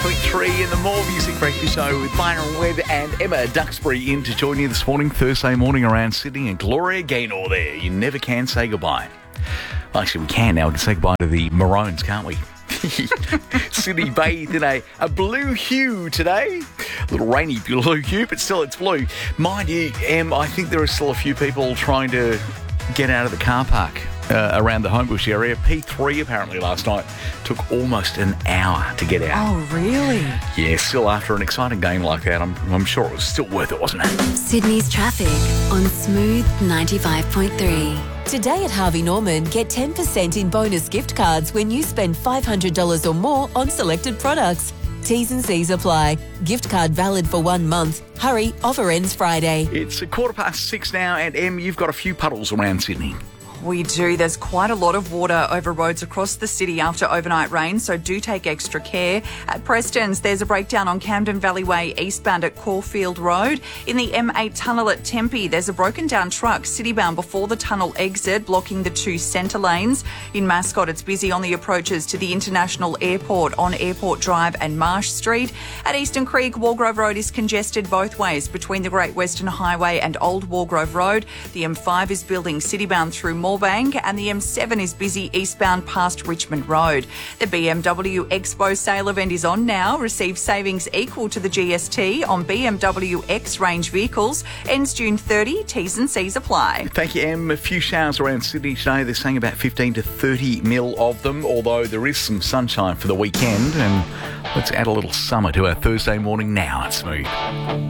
95.3 in the More Music Breakfast Show with Byron Webb and Emma Duxbury in to join you this morning, Thursday morning around Sydney, and Gloria Gaynor there. You never can say goodbye. Well, actually, we can now. We can say goodbye to the Maroons, can't we? Sydney bathed in a blue hue today. A little rainy blue hue, but still it's blue. Mind you, Em, I think there are still a few people trying to get out of the car park around the Homebush area. P3 apparently last night took almost an hour to get out. Oh, really? Yeah, still after an exciting game like that, I'm sure it was still worth it, wasn't it? Sydney's traffic on Smooth 95.3. Today at Harvey Norman, get 10% in bonus gift cards when you spend $500 or more on selected products. T's and C's apply. Gift card valid for 1 month. Hurry, offer ends Friday. It's 6:15 now, and Em, you've got a few puddles around Sydney. We do. There's quite a lot of water over roads across the city after overnight rain, so do take extra care. At Preston's, there's a breakdown on Camden Valley Way eastbound at Caulfield Road. In the M8 tunnel at Tempe, there's a broken down truck citybound before the tunnel exit, blocking the 2 centre lanes. In Mascot, it's busy on the approaches to the International Airport on Airport Drive and Marsh Street. At Eastern Creek, Walgrove Road is congested both ways between the Great Western Highway and Old Walgrove Road. The M5 is building citybound through Moorebank, and the M7 is busy eastbound past Richmond Road. The BMW Expo sale event is on now. Receive savings equal to the GST on BMW X range vehicles. Ends June 30. T's and C's apply. Thank you, Em. A few showers around Sydney today. They're saying about 15 to 30 mil of them, although there is some sunshine for the weekend. And let's add a little summer to our Thursday morning now. It's Smooth.